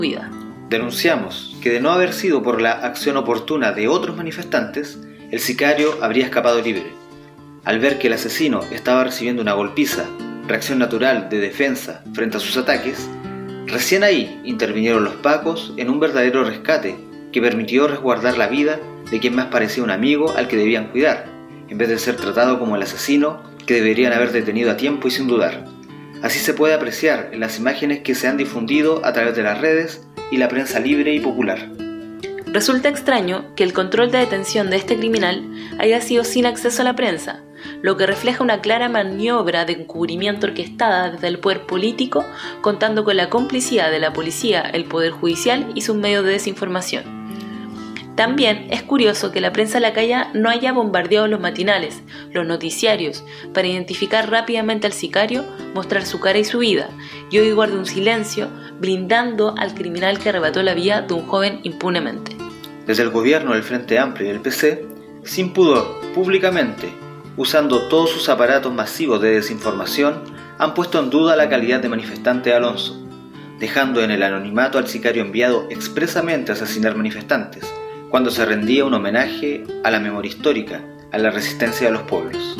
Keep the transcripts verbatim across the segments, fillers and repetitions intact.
vida. Denunciamos que de no haber sido por la acción oportuna de otros manifestantes, el sicario habría escapado libre. Al ver que el asesino estaba recibiendo una golpiza, reacción natural de defensa frente a sus ataques, recién ahí intervinieron los pacos en un verdadero rescate que permitió resguardar la vida de quien más parecía un amigo al que debían cuidar, en vez de ser tratado como el asesino que deberían haber detenido a tiempo y sin dudar. Así se puede apreciar en las imágenes que se han difundido a través de las redes y la prensa libre y popular. Resulta extraño que el control de detención de este criminal haya sido sin acceso a la prensa, lo que refleja una clara maniobra de encubrimiento orquestada desde el poder político, contando con la complicidad de la policía, el poder judicial y sus medios de desinformación. También es curioso que la prensa lacaya no haya bombardeado los matinales, los noticiarios, para identificar rápidamente al sicario, mostrar su cara y su vida, y hoy guarde un silencio, blindando al criminal que arrebató la vida de un joven impunemente. Desde el gobierno del Frente Amplio y del P C, sin pudor, públicamente, usando todos sus aparatos masivos de desinformación, han puesto en duda la calidad de manifestante de Alonso, dejando en el anonimato al sicario enviado expresamente a asesinar manifestantes, cuando se rendía un homenaje a la memoria histórica, a la resistencia de los pueblos.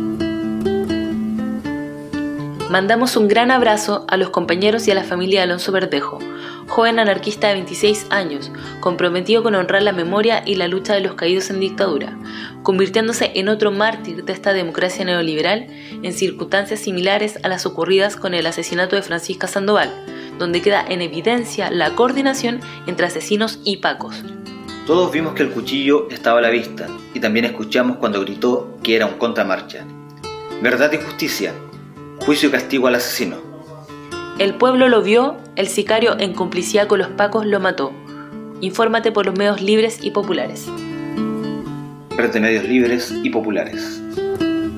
Mandamos un gran abrazo a los compañeros y a la familia de Alonso Verdejo, joven anarquista de veintiséis años, comprometido con honrar la memoria y la lucha de los caídos en dictadura, convirtiéndose en otro mártir de esta democracia neoliberal en circunstancias similares a las ocurridas con el asesinato de Francisca Sandoval, donde queda en evidencia la coordinación entre asesinos y pacos. Todos vimos que el cuchillo estaba a la vista y también escuchamos cuando gritó que era un contramarcha. Verdad y justicia, juicio y castigo al asesino. El pueblo lo vio, el sicario en complicidad con los pacos lo mató. Infórmate por los medios libres y populares. Red de medios libres y populares.